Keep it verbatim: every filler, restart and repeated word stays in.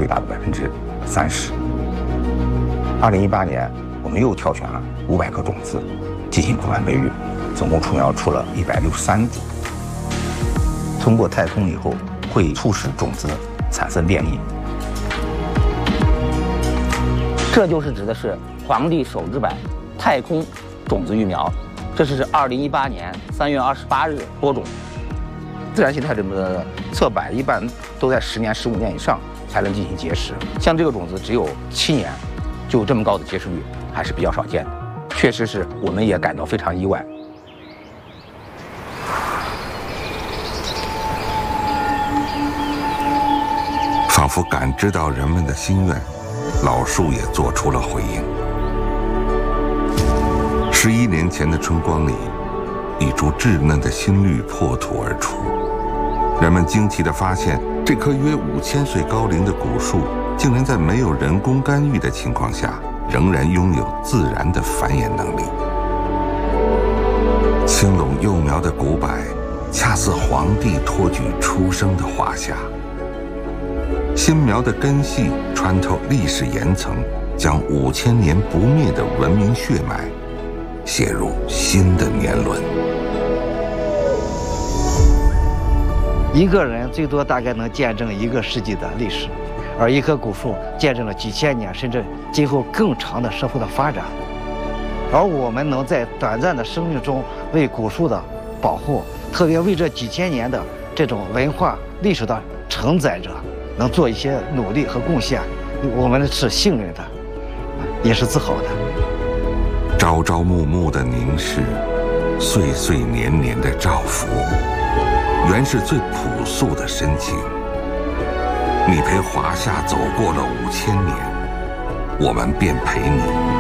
大的百分之三十。二零一八年，我们又挑选了五百颗种子进行广泛培育，总共出苗出了一百六十三株。通过太空以后，会促使种子产生变异。 这就是指的是皇帝手制版太空种子育苗，这是二零一八年三月二十八日播种。自然形态种子的测百一般都在十年、十五年以上才能进行结实，像这个种子只有七年就有这么高的结实率，还是比较少见的。确实是我们也感到非常意外。 仿佛感知到人们的心愿，老树也做出了回应。十一年前的春光里，一株稚嫩的新绿破土而出。人们惊奇地发现，这棵约五千岁高龄的古树，竟然在没有人工干预的情况下，仍然拥有自然的繁衍能力。青垄幼苗的古柏，恰似皇帝托举出生的华夏。新苗的根系穿透历史岩层，将五千年不灭的文明血脉写入新的年轮。 一个人最多大概能见证一个世纪的历史，而一棵古树见证了几千年甚至今后更长的社会的发展。而我们能在短暂的生命中为古树的保护，特别为这几千年的这种文化历史的承载者能做一些努力和贡献，我们是幸运的，也是自豪的。 朝朝暮暮的凝视，岁岁年年的照拂，原是最朴素的深情。你陪华夏走过了五千年，我们便陪你